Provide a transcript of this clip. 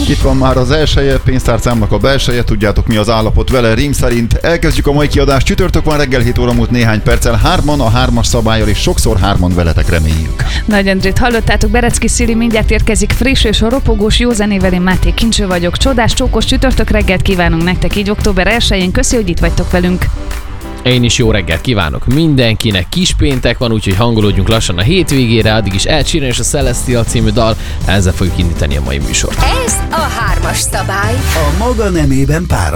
Itt van már az elseje, pénztárcámnak a belseje, tudjátok mi az állapot vele rím szerint. Elkezdjük a mai kiadást, csütörtök van reggel 7 óra múlt néhány perccel, 3-an a 3-as szabállyal és sokszor 3-an veletek reméljük. Nagy Endrét hallottátok, Berecki Szili mindjárt érkezik friss és a ropogós, jó zenével. Én Máté Kincső vagyok. Csodás, csókos csütörtök reggelt kívánunk nektek így október 1-én. Köszi, hogy itt vagytok velünk. Én is jó reggelt kívánok mindenkinek, kis péntek van, úgyhogy hangolódjunk lassan a hétvégére, addig is Ed Sheeran és a Celestial című dal, ezzel fogjuk indítani a mai műsort. Ez a 3-as szabály. A maga nemében párat.